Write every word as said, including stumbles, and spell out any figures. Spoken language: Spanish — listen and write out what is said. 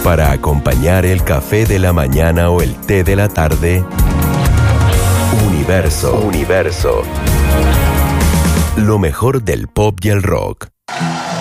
Para acompañar el café de la mañana o el té de la tarde, Universo. Universo. Lo mejor del pop y el rock.